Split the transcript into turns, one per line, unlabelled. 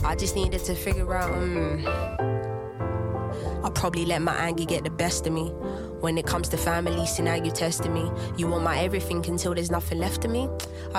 I just needed to figure out, I probably let my anger get the best of me. When it comes to family, see now you testing me. You want my everything until there's nothing left of me.